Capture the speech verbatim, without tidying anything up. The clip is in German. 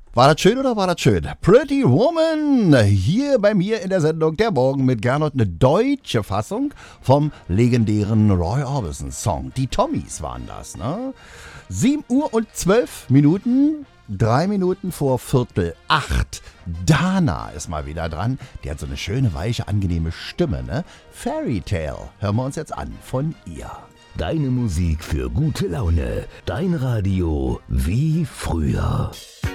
War das schön oder war das schön? Pretty Woman, hier bei mir in der Sendung Der Morgen mit Gernot, eine deutsche Fassung vom legendären Roy Orbison Song. Die Tommies waren das, ne? sieben Uhr und zwölf Minuten, drei Minuten vor Viertel acht. Dana ist mal wieder dran. Die hat so eine schöne, weiche, angenehme Stimme, ne? Fairy Tale, hören wir uns jetzt an von ihr. Deine Musik für gute Laune. Dein Radio wie früher.